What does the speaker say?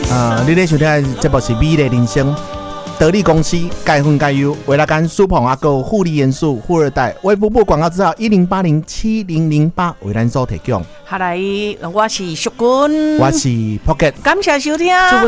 你咧收听的节目是美丽人生，得力公司钙粉钙优，维拉甘舒捧阿狗护理元素富二代，微服部广告资料10807008为咱所提供。 好来，我是淑君， 我是 Pocket， 感谢收听。